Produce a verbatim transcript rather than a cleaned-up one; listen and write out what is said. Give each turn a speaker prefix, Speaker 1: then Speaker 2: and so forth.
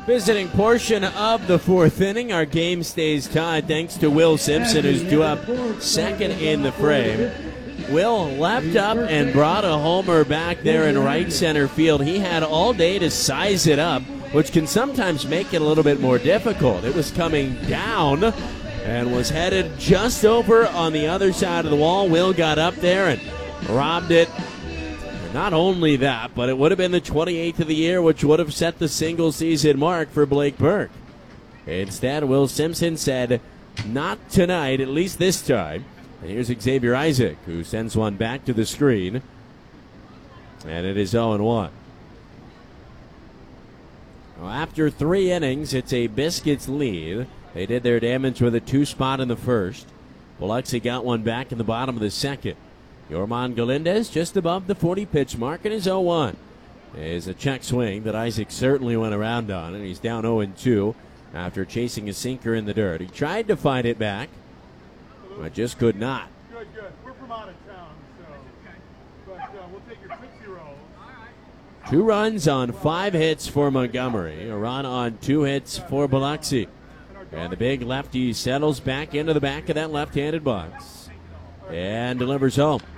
Speaker 1: Visiting portion of the fourth inning. Our game stays tied thanks to Will Simpson, who's due up second in the frame. Will leapt up and brought a homer back there in right center field. He had all day to size it up, which can sometimes make it a little bit more difficult. It was coming down and was headed just over on the other side of the wall. Will got up there and robbed it. Not only that, but it would have been the twenty-eighth of the year, which would have set the single-season mark for Blake Burke. Instead, Will Simpson said, not tonight, at least this time. And here's Xavier Isaac, who sends one back to the screen. And it is oh and one. Well, after three innings, it's a Biscuits lead. They did their damage with a two-spot in the first. Biloxi got one back in the bottom of the second. Yorman Galindez just above the forty-pitch mark and is oh one. Is a check swing that Isaac certainly went around on, and he's down oh and two after chasing a sinker in the dirt. He tried to find it back, but just could not.
Speaker 2: Good, good. We're from out of town, so but uh, we'll take your Tootsie Roll.
Speaker 1: Two runs on five hits for Montgomery. A run on two hits for Biloxi. And the big lefty settles back into the back of that left-handed box and delivers home.